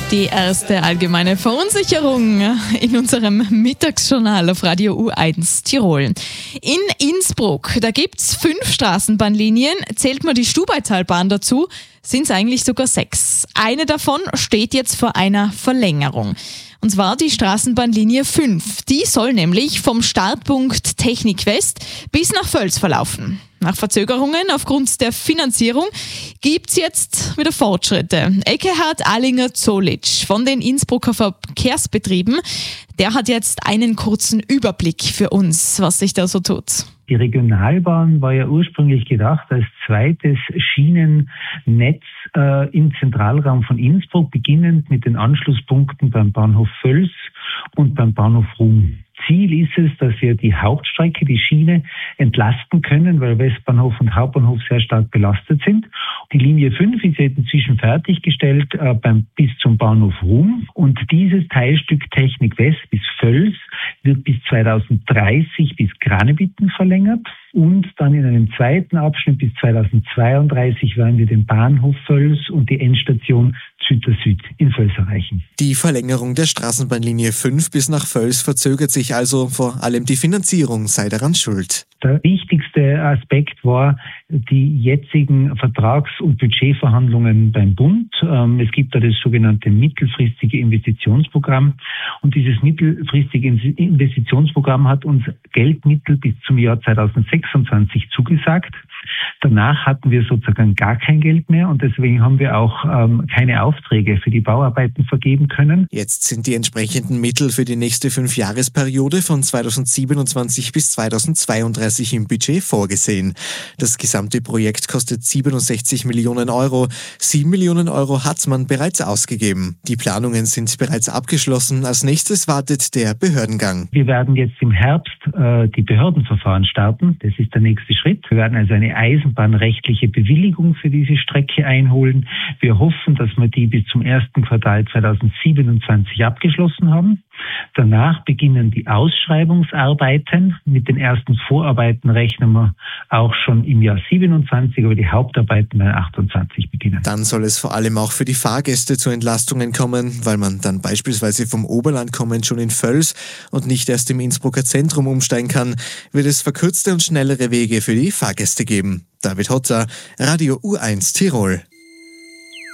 Die erste allgemeine Verunsicherung in unserem Mittagsjournal auf Radio U1 Tirol. In Innsbruck, da gibt's 5 Straßenbahnlinien. Zählt man die Stubaitalbahn dazu, sind es eigentlich sogar 6. Eine davon steht jetzt vor einer Verlängerung. Und zwar die Straßenbahnlinie 5. Die soll nämlich vom Startpunkt Technik West bis nach Völs verlaufen. Nach Verzögerungen aufgrund der Finanzierung gibt's jetzt wieder Fortschritte. Ekkehard Alinger-Zolitsch von den Innsbrucker Verkehrsbetrieben, der hat jetzt einen kurzen Überblick für uns, was sich da so tut. Die Regionalbahn war ja ursprünglich gedacht als zweites Schienennetz im Zentralraum von Innsbruck, beginnend mit den Anschlusspunkten beim Bahnhof Völs und beim Bahnhof Ruhm. Ziel ist es, dass wir die Hauptstrecke, die Schiene, entlasten können, weil Westbahnhof und Hauptbahnhof sehr stark belastet sind. Die Linie 5 ist jetzt inzwischen fertiggestellt bis zum Bahnhof Ruhm. Und dieses Teilstück Technik West bis Völs wird bis 2030 bis Granebitten verlängert. Und dann in einem zweiten Abschnitt bis 2032 werden wir den Bahnhof Völs und die Endstation Süd in Völs erreichen. Die Verlängerung der Straßenbahnlinie 5 bis nach Völs verzögert sich also, vor allem die Finanzierung sei daran schuld. Der wichtigste Aspekt war die jetzigen Vertrags- und Budgetverhandlungen beim Bund. Es gibt da das sogenannte mittelfristige Investitionsprogramm. Und dieses mittelfristige Investitionsprogramm hat uns Geldmittel bis zum Jahr 2026 zugesagt. Danach hatten wir sozusagen gar kein Geld mehr und deswegen haben wir auch keine Aufträge für die Bauarbeiten vergeben können. Jetzt sind die entsprechenden Mittel für die nächste 5-Jahresperiode von 2027 bis 2032 im Budget vorgesehen. Das gesamte Projekt kostet 67 Millionen Euro. 7 Millionen Euro hat man bereits ausgegeben. Die Planungen sind bereits abgeschlossen. Als nächstes wartet der Behördengang. Wir werden jetzt im Herbst die Behördenverfahren starten. Das ist der nächste Schritt. Wir werden also eine eisenbahnrechtliche Bewilligung für diese Strecke einholen. Wir hoffen, dass wir die bis zum ersten Quartal 2027 abgeschlossen haben. Danach beginnen die Ausschreibungsarbeiten. Mit den ersten Vorarbeiten rechnen wir auch schon im Jahr 27, aber die Hauptarbeiten werden 28 beginnen. Dann soll es vor allem auch für die Fahrgäste zu Entlastungen kommen, weil man dann beispielsweise vom Oberland kommend schon in Völs und nicht erst im Innsbrucker Zentrum umsteigen kann, wird es verkürzte und schnellere Wege für die Fahrgäste geben. David Hotter, Radio U1 Tirol.